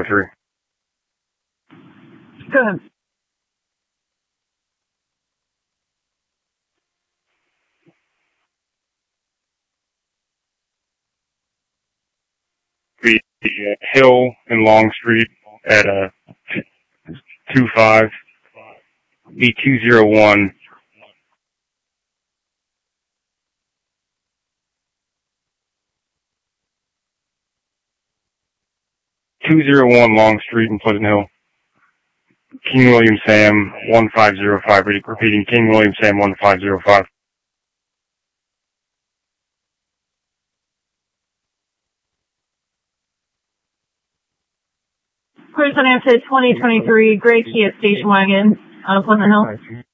3. Go ahead. The Hill and Long Street at 25. Be 201. Long Street in Pleasant Hill. King William Sam 1505. Repeating, King William Sam 1505. Person answered 2023 gray Kia station wagon out of Pleasant Hill.